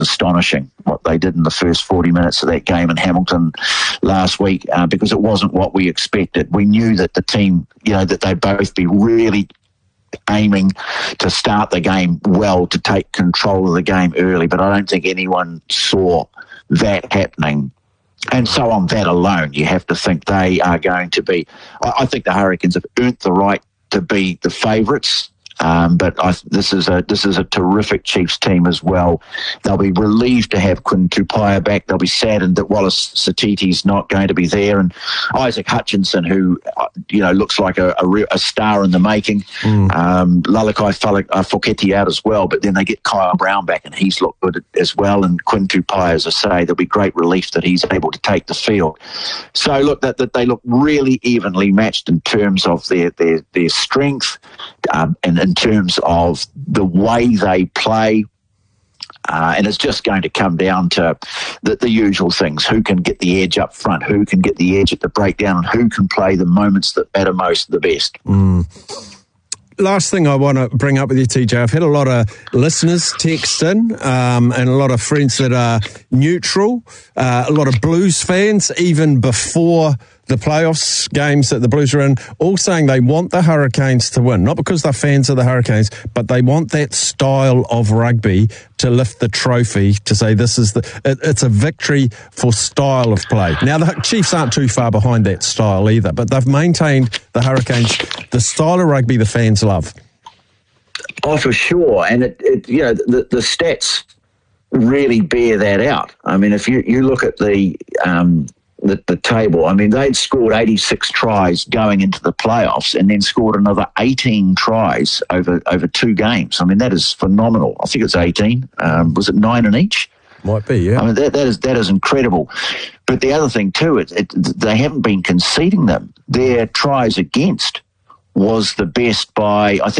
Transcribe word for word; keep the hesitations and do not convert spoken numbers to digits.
astonishing what they did in the first forty minutes of that game in Hamilton last week, uh, because it wasn't what we expected. We knew that the team, you know, that they'd both be really aiming to start the game well, to take control of the game early, but I don't think anyone saw that happening. And so on that alone, you have to think they are going to be, I, I think the Hurricanes have earned the right to be the favourites. Um, but I, this is a this is a terrific Chiefs team as well. They'll be relieved to have Quinn Tupaia back. They'll be saddened that Wallace Satiti's not going to be there, and Isaac Hutchinson, who you know looks like a, a, real, a star in the making. Mm. Um, Lalakai Foketi out as well, but then they get Kyle Brown back, and he's looked good as well. And Quinn Tupaia, as I say, there'll be great relief that he's able to take the field. So look, that, that they look really evenly matched in terms of their their their strength, um, and in terms of the way they play. Uh, and it's just going to come down to the, the usual things. Who can get the edge up front? Who can get the edge at the breakdown? And who can play the moments that matter most the best? Mm. Last thing I want to bring up with you, T J, I've had a lot of listeners text in um, and a lot of friends that are neutral, uh, a lot of Blues fans, even before the playoffs games that the Blues are in, all saying they want the Hurricanes to win, not because they're fans of the Hurricanes, but they want that style of rugby to lift the trophy, to say this is the, it, it's a victory for style of play. Now, the Chiefs aren't too far behind that style either, but they've maintained, the Hurricanes, the style of rugby the fans love. Oh, for sure. And, it, it you know, the, the stats really bear that out. I mean, if you, you look at the... Um, The, the table. I mean, they'd scored eighty-six tries going into the playoffs and then scored another eighteen tries over, over two games. I mean, that is phenomenal. I think it's eighteen. Um, was it nine in each? Might be, yeah. I mean, that, that is that is incredible. But the other thing, too, it, it, they haven't been conceding them. Their tries against was the best by, I think,